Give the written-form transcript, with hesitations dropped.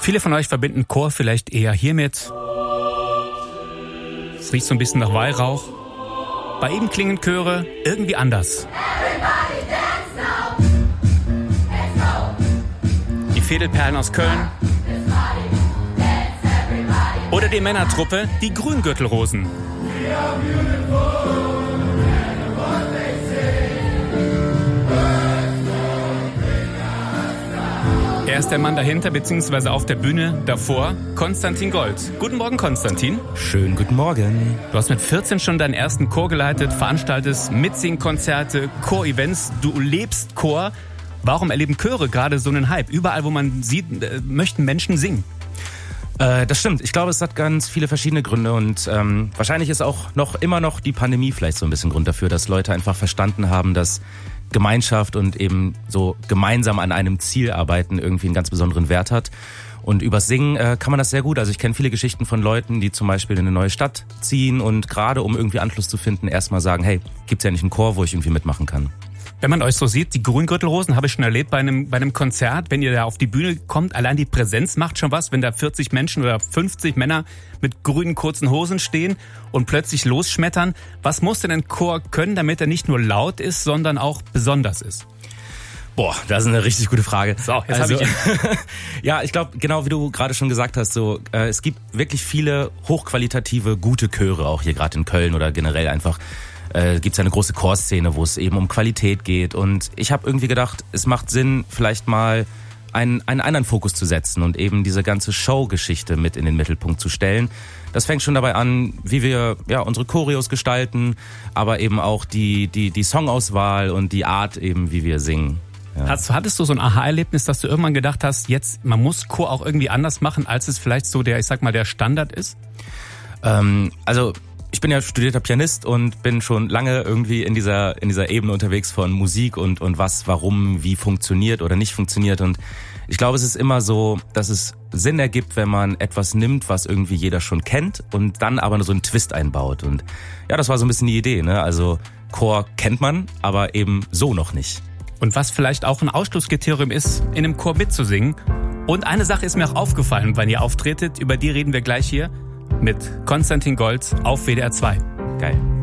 Viele von euch verbinden Chor vielleicht eher hiermit. Es riecht so ein bisschen nach Weihrauch. Bei ihm klingen Chöre irgendwie anders. Die Fädelperlen aus Köln. Oder die Männertruppe, die Grüngürtelrosen. Er ist der Mann dahinter, beziehungsweise auf der Bühne davor, Konstantin Gold. Guten Morgen, Konstantin. Schönen guten Morgen. Du hast mit 14 schon deinen ersten Chor geleitet, veranstaltest Mitsingkonzerte, Chor-Events. Du lebst Chor. Warum erleben Chöre gerade so einen Hype? Überall, wo man sieht, möchten Menschen singen. Das stimmt. Ich glaube, es hat ganz viele verschiedene Gründe und wahrscheinlich ist auch immer noch die Pandemie vielleicht so ein bisschen Grund dafür, dass Leute einfach verstanden haben, dass Gemeinschaft und eben so gemeinsam an einem Ziel arbeiten irgendwie einen ganz besonderen Wert hat. Und übers Singen kann man das sehr gut. Also ich kenne viele Geschichten von Leuten, die zum Beispiel in eine neue Stadt ziehen und gerade um irgendwie Anschluss zu finden, erstmal sagen, hey, gibt's ja nicht einen Chor, wo ich irgendwie mitmachen kann. Wenn man euch so sieht, die Grüngürtelrosen habe ich schon erlebt bei einem Konzert, wenn ihr da auf die Bühne kommt, allein die Präsenz macht schon was, wenn da 40 Menschen oder 50 Männer mit grünen kurzen Hosen stehen und plötzlich losschmettern. Was muss denn ein Chor können, damit er nicht nur laut ist, sondern auch besonders ist? Boah, das ist eine richtig gute Frage. So, jetzt habe ich ja, ich glaube, genau wie du gerade schon gesagt hast, so es gibt wirklich viele hochqualitative, gute Chöre, auch hier gerade in Köln oder generell einfach. Gibt es eine große Chorszene, wo es eben um Qualität geht. Und ich habe irgendwie gedacht, es macht Sinn, vielleicht mal einen anderen Fokus zu setzen und eben diese ganze Show-Geschichte mit in den Mittelpunkt zu stellen. Das fängt schon dabei an, wie wir unsere Choreos gestalten, aber eben auch die Songauswahl und die Art eben, wie wir singen. Ja. Hattest du so ein Aha-Erlebnis, dass du irgendwann gedacht hast, jetzt, man muss Chor auch irgendwie anders machen, als es vielleicht so der Standard ist? Ich bin ja studierter Pianist und bin schon lange irgendwie in dieser Ebene unterwegs von Musik und was, warum, wie funktioniert oder nicht funktioniert. Und ich glaube, es ist immer so, dass es Sinn ergibt, wenn man etwas nimmt, was irgendwie jeder schon kennt und dann aber so einen Twist einbaut. Und ja, das war so ein bisschen die Idee, ne? Also Chor kennt man, aber eben so noch nicht. Und was vielleicht auch ein Ausschlusskriterium ist, in einem Chor mitzusingen. Und eine Sache ist mir auch aufgefallen, wenn ihr auftretet, über die reden wir gleich hier. Mit Konstantin Gold auf WDR 2. Geil.